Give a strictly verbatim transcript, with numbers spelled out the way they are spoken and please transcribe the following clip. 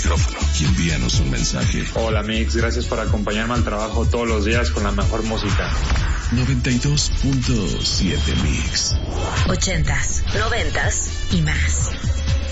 micrófono y envíanos un mensaje. Hola Mix, gracias por acompañarme al trabajo todos los días con la mejor música. noventa y dos punto siete Mix. Ochentas, noventas y más.